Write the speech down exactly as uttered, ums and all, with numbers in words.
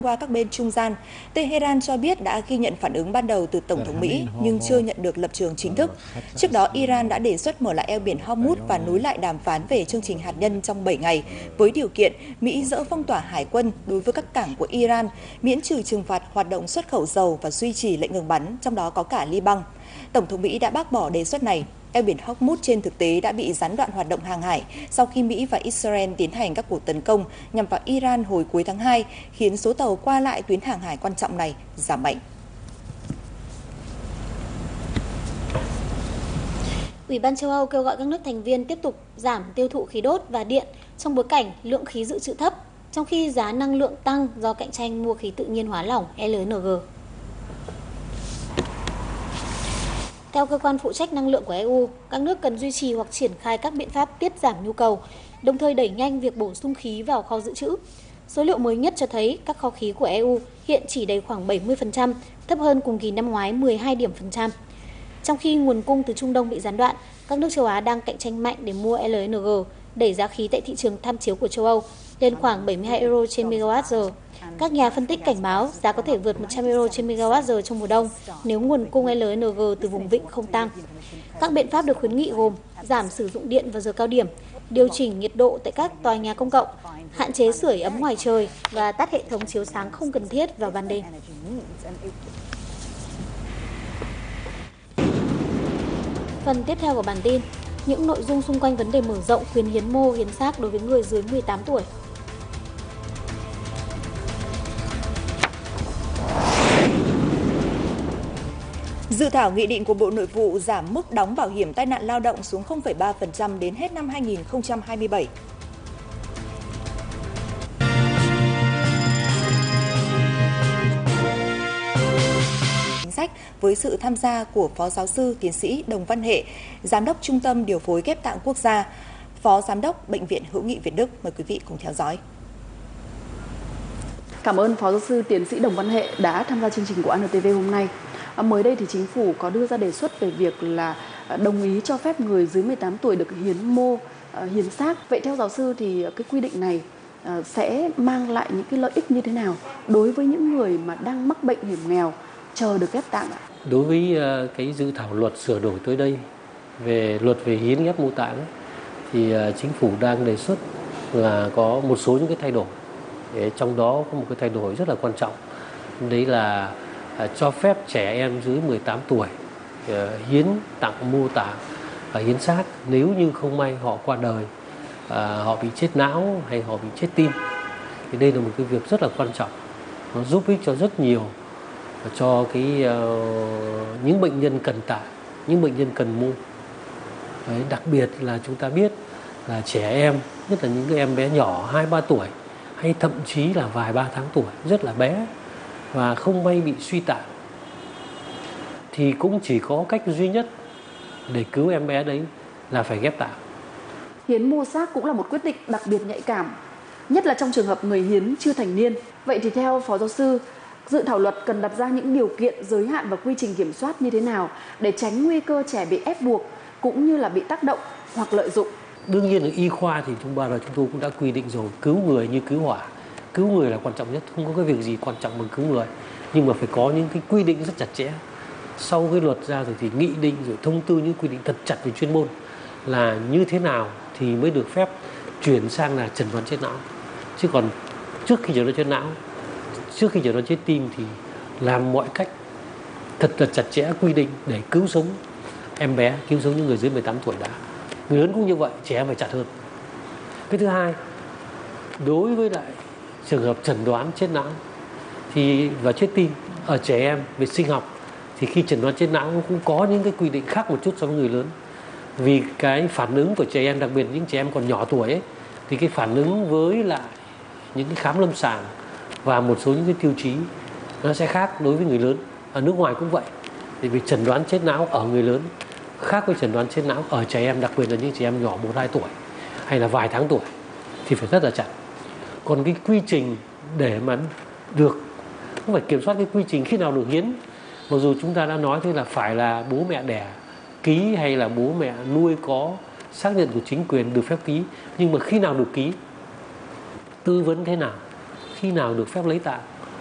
Qua các bên trung gian, Tehran cho biết đã ghi nhận phản ứng ban đầu từ Tổng thống Mỹ nhưng chưa nhận được lập trường chính thức. Trước đó, Iran đã đề xuất mở lại eo biển Hormuz và nối lại đàm phán về chương trình hạt nhân trong bảy ngày, với điều kiện Mỹ dỡ phong tỏa hải quân đối với các cảng của Iran, miễn trừ trừng phạt hoạt động xuất khẩu dầu và duy trì lệnh ngừng bắn, trong đó có cả Liban. Tổng thống Mỹ đã bác bỏ đề xuất này. Eo biển Hormuz trên thực tế đã bị gián đoạn hoạt động hàng hải sau khi Mỹ và Israel tiến hành các cuộc tấn công nhằm vào Iran hồi cuối tháng hai, khiến số tàu qua lại tuyến hàng hải quan trọng này giảm mạnh. Ủy ban châu Âu kêu gọi các nước thành viên tiếp tục giảm tiêu thụ khí đốt và điện trong bối cảnh lượng khí dự trữ thấp, trong khi giá năng lượng tăng do cạnh tranh mua khí tự nhiên hóa lỏng L N G. Theo cơ quan phụ trách năng lượng của E U, các nước cần duy trì hoặc triển khai các biện pháp tiết giảm nhu cầu, đồng thời đẩy nhanh việc bổ sung khí vào kho dự trữ. Số liệu mới nhất cho thấy các kho khí của E U hiện chỉ đầy khoảng bảy mươi phần trăm, thấp hơn cùng kỳ năm ngoái mười hai điểm phần trăm. Trong khi nguồn cung từ Trung Đông bị gián đoạn, các nước châu Á đang cạnh tranh mạnh để mua L N G, đẩy giá khí tại thị trường tham chiếu của châu Âu lên khoảng bảy mươi hai euro trên megawatt-giờ. Các nhà phân tích cảnh báo giá có thể vượt một trăm euro trên megawatt-giờ trong mùa đông nếu nguồn cung L N G từ vùng vịnh không tăng. Các biện pháp được khuyến nghị gồm giảm sử dụng điện vào giờ cao điểm, điều chỉnh nhiệt độ tại các tòa nhà công cộng, hạn chế sưởi ấm ngoài trời và tắt hệ thống chiếu sáng không cần thiết vào ban đêm. Phần tiếp theo của bản tin, những nội dung xung quanh vấn đề mở rộng quyền hiến mô hiến xác đối với người dưới mười tám tuổi. Dự thảo nghị định của Bộ Nội vụ giảm mức đóng bảo hiểm tai nạn lao động xuống không phẩy ba phần trăm đến hết năm hai nghìn không trăm hai mươi bảy. Chính sách với sự tham gia của Phó Giáo sư Tiến sĩ Đồng Văn Hệ, Giám đốc Trung tâm Điều phối Ghép tạng Quốc gia, Phó Giám đốc Bệnh viện Hữu nghị Việt Đức. Mời quý vị cùng theo dõi. Cảm ơn Phó Giáo sư Tiến sĩ Đồng Văn Hệ đã tham gia chương trình của A N T V hôm nay. Mới đây thì chính phủ có đưa ra đề xuất về việc là đồng ý cho phép người dưới mười tám tuổi được hiến mô, hiến xác. Vậy theo giáo sư thì cái quy định này sẽ mang lại những cái lợi ích như thế nào đối với những người mà đang mắc bệnh hiểm nghèo chờ được ghép tạng ạ? Đối với cái dự thảo luật sửa đổi tới đây về luật về hiến ghép mô tạng thì chính phủ đang đề xuất là có một số những cái thay đổi. Trong đó có một cái thay đổi rất là quan trọng. Đấy là cho phép trẻ em dưới mười tám tuổi hiến tặng mô tạng và hiến xác nếu như không may họ qua đời, họ bị chết não hay họ bị chết tim. Thì đây là một cái việc rất là quan trọng. Nó giúp ích cho rất nhiều cho cái uh, những bệnh nhân cần tạng, những bệnh nhân cần mô. Đấy, đặc biệt là chúng ta biết là trẻ em, nhất là những cái em bé nhỏ hai ba tuổi hay thậm chí là vài ba tháng tuổi, rất là bé và không may bị suy tạng, thì cũng chỉ có cách duy nhất để cứu em bé đấy là phải ghép tạng. Hiến mô xác cũng là một quyết định đặc biệt nhạy cảm, nhất là trong trường hợp người hiến chưa thành niên. Vậy thì theo Phó Giáo sư, dự thảo luật cần đặt ra những điều kiện, giới hạn và quy trình kiểm soát như thế nào để tránh nguy cơ trẻ bị ép buộc cũng như là bị tác động hoặc lợi dụng? Đương nhiên là y khoa thì chúng ta là chúng tôi cũng đã quy định rồi, cứu người như cứu hỏa. Cứu người là quan trọng nhất, không có cái việc gì quan trọng bằng cứu người. Nhưng mà phải có những cái quy định rất chặt chẽ. Sau cái luật ra rồi thì nghị định rồi thông tư những quy định thật chặt về chuyên môn là như thế nào thì mới được phép chuyển sang là chẩn đoán chết não. Chứ còn trước khi chẩn đoán chết não, trước khi chẩn đoán chết tim thì làm mọi cách thật là chặt chẽ quy định để cứu sống em bé, cứu sống những người dưới mười tám tuổi đã. Người lớn cũng như vậy, trẻ em phải chặt hơn. Cái thứ hai, đối với lại trường hợp chẩn đoán chết não thì và chết tim ở trẻ em về sinh học thì khi chẩn đoán chết não cũng có những cái quy định khác một chút so với người lớn. Vì cái phản ứng của trẻ em, đặc biệt những trẻ em còn nhỏ tuổi ấy, thì cái phản ứng với lại những cái khám lâm sàng và một số những cái tiêu chí nó sẽ khác đối với người lớn. Ở nước ngoài cũng vậy. Thì vì chẩn đoán chết não ở người lớn khác với chẩn đoán chết não ở trẻ em, đặc biệt là những trẻ em nhỏ một hai tuổi hay là vài tháng tuổi thì phải rất là chặt. Còn cái quy trình để mà được, không phải kiểm soát cái quy trình khi nào được hiến, mặc dù chúng ta đã nói thế là phải là bố mẹ đẻ ký hay là bố mẹ nuôi có xác nhận của chính quyền được phép ký, nhưng mà khi nào được ký, tư vấn thế nào, khi nào được phép lấy tạng,